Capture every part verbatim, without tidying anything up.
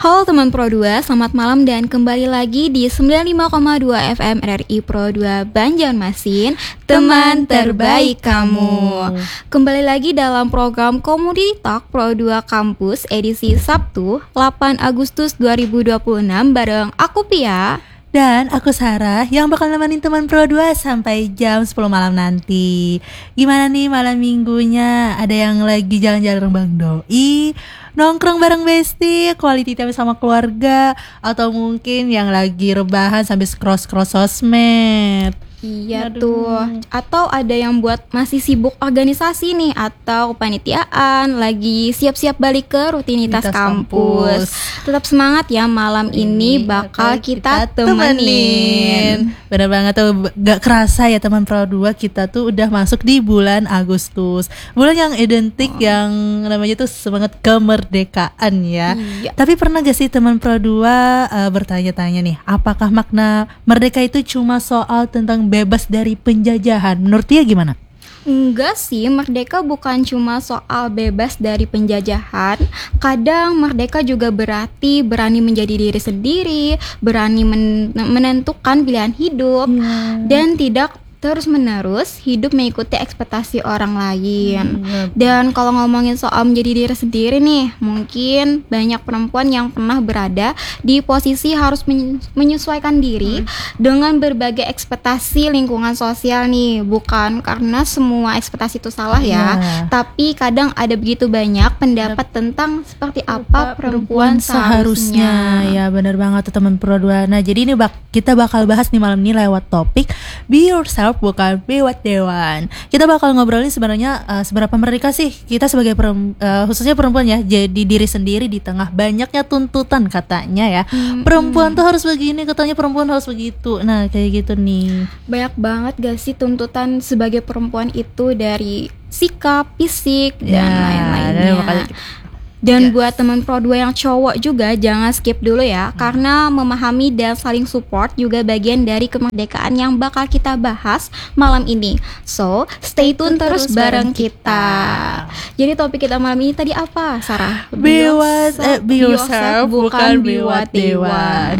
Halo teman Pro dua, selamat malam dan kembali lagi di sembilan puluh lima koma dua F M R R I Pro dua Banjarmasin, teman terbaik kamu. Kembali lagi dalam program Community Talk Pro dua Kampus edisi Sabtu delapan Agustus dua ribu dua puluh enam bareng aku Pia dan aku Sarah yang bakal nemenin teman Pro dua sampai jam sepuluh malam nanti. Gimana nih malam minggunya? Ada yang lagi jalan-jalan Bang Doi, nongkrong bareng bestie, quality time sama keluarga, atau mungkin yang lagi rebahan sambil scroll-scroll sosmed. Iya Aduh. tuh, atau ada yang buat masih sibuk organisasi nih, atau panitiaan, lagi siap-siap balik ke rutinitas kampus. kampus Tetap semangat ya, malam ini bakal kita, kita temenin. Bener banget tuh, gak kerasa ya teman Pro dua, kita tuh udah masuk di bulan Agustus, bulan yang identik oh. yang namanya tuh semangat kemerdekaan ya. Iya. Tapi pernah gak sih teman Pro dua uh, bertanya-tanya nih, apakah makna merdeka itu cuma soal tentang bebas dari penjajahan? Menurut dia gimana? Enggak sih, merdeka bukan cuma soal bebas dari penjajahan. Kadang merdeka juga berarti berani menjadi diri sendiri, berani men- menentukan pilihan hidup, hmm. dan tidak terus-menerus hidup mengikuti ekspektasi orang lain. Hmm. Dan kalau ngomongin soal menjadi diri sendiri nih, mungkin banyak perempuan yang pernah berada di posisi harus menyesuaikan diri hmm. dengan berbagai ekspektasi lingkungan sosial nih. Bukan karena semua ekspektasi itu salah ya, yeah. tapi kadang ada begitu banyak pendapat tentang seperti apa perempuan, perempuan seharusnya. seharusnya. Ya benar banget tuh teman Pro dua. Nah jadi ini bak- kita bakal bahas nih malam ini lewat topik Be Yourself, bukan be what they want. Kita bakal ngobrolin sebenarnya uh, seberapa merdeka sih kita sebagai perem, uh, khususnya perempuan ya, jadi diri sendiri di tengah banyaknya tuntutan katanya ya. Hmm, perempuan hmm. tuh harus begini, katanya perempuan harus begitu. Nah kayak gitu nih. Banyak banget gak sih tuntutan sebagai perempuan itu, dari sikap, fisik ya, dan lain-lainnya. Dan yes. buat teman Pro dua yang cowok juga jangan skip dulu ya, hmm. karena memahami dan saling support juga bagian dari kemerdekaan yang bakal kita bahas malam ini. So, stay tune terus, terus bareng kita. kita. Jadi topik kita malam ini tadi apa, Sarah? Be, what, uh, be yourself, bukan be what they want.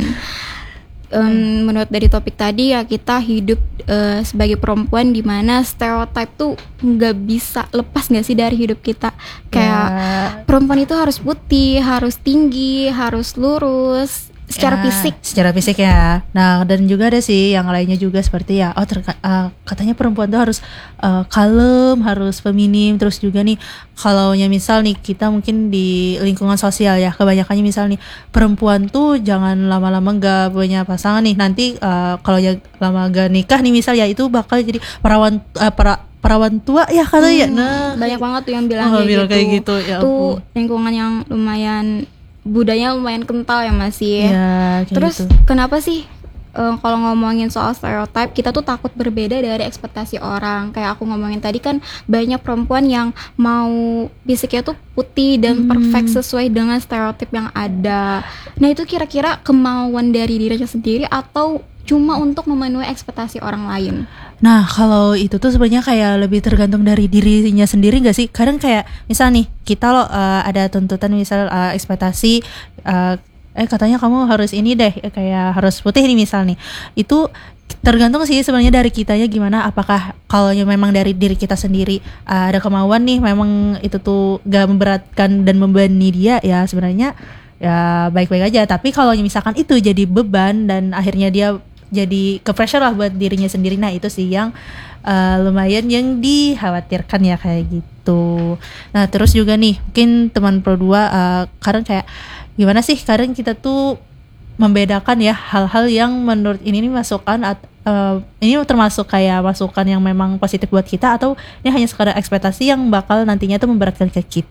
Um, menurut dari topik tadi ya, kita hidup uh, sebagai perempuan di mana stereotip tuh nggak bisa lepas nggak sih dari hidup kita. Kayak yeah. perempuan itu harus putih, harus tinggi, harus lurus secara ya, fisik. Secara fisik ya. Nah dan juga ada sih yang lainnya juga seperti ya, oh terka- uh, katanya perempuan tuh harus uh, kalem, harus feminim. Terus juga nih kalau misal nih kita mungkin di lingkungan sosial ya, kebanyakannya misal nih perempuan tuh jangan lama-lama gak punya pasangan nih. Nanti uh, kalau ya lama gak nikah nih misal ya, itu bakal jadi perawan uh, para perawan tua ya katanya. Hmm, nah banyak banget tuh yang bilang oh, kayak, bilang gitu. kayak gitu. Ya tuh lingkungan yang lumayan, budaya lumayan kental ya masih. Ya, terus gitu. Kenapa sih uh, kalau ngomongin soal stereotip kita tuh takut berbeda dari ekspektasi orang? Kayak aku ngomongin tadi kan, banyak perempuan yang mau fisiknya tuh putih dan hmm. perfect sesuai dengan stereotip yang ada. Nah itu kira-kira kemauan dari dirinya sendiri atau cuma untuk memenuhi ekspektasi orang lain? Nah kalau itu tuh sebenarnya kayak lebih tergantung dari dirinya sendiri nggak sih? Kadang kayak misal nih kita loh uh, ada tuntutan misal uh, ekspektasi uh, eh katanya kamu harus ini deh, kayak harus putih nih misal nih. Itu tergantung sih sebenarnya dari kitanya gimana. Apakah kalau memang dari diri kita sendiri uh, ada kemauan nih, memang itu tuh gak memberatkan dan membebani dia, ya sebenarnya ya baik-baik aja. Tapi kalau misalkan itu jadi beban dan akhirnya dia jadi ke pressure lah buat dirinya sendiri, nah itu sih yang uh, lumayan yang dikhawatirkan ya kayak gitu. Nah terus juga nih mungkin teman Pro dua uh, kadang kayak gimana sih, kadang kita tuh membedakan ya hal-hal yang menurut ini nih masukan at- uh, ini termasuk kayak masukan yang memang positif buat kita, atau ini hanya sekadar ekspektasi yang bakal nantinya tuh memberatkan ke kita.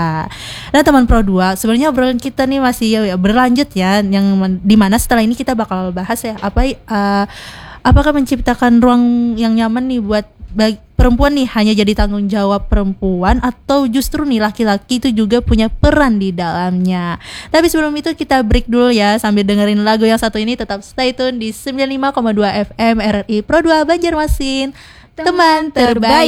Nah teman Pro dua, sebenarnya obrolan kita nih masih ya, berlanjut ya, yang men- dimana setelah ini kita bakal bahas ya apa uh, apakah menciptakan ruang yang nyaman nih buat bagi perempuan nih hanya jadi tanggung jawab perempuan, atau justru nih laki-laki itu juga punya peran di dalamnya. Tapi sebelum itu kita break dulu ya sambil dengerin lagu yang satu ini. Tetap stay tune di sembilan puluh lima koma dua F M R R I Pro dua Banjarmasin, teman terbaik.